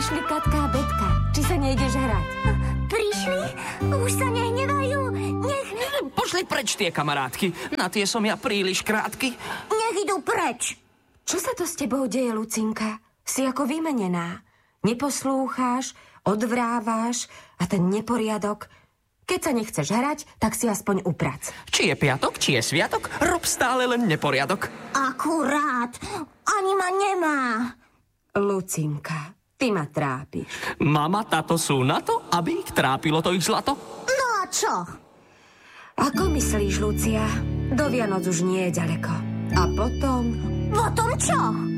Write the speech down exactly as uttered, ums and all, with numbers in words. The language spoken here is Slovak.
Prišli Katka a Betka. Či sa nejdeš hrať? Prišli? Už sa nehnevajú. Nech... Pošli preč tie kamarátky. Na tie som ja príliš krátky. Nech idú preč. Čo sa to s tebou deje, Lucinka? Si ako vymenená. Neposlúcháš, odvráváš a ten neporiadok. Keď sa nechceš hrať, tak si aspoň uprac. Či je piatok, či je sviatok, rob stále len neporiadok. Akurát. Ani ma nemá. Lucinka, ty ma trápiš. Mama, táto sú na to, aby ich trápilo to ich zlato? No a čo? Ako myslíš, Lucia? Do Vianoc už nie je ďaleko. A potom... Potom čo?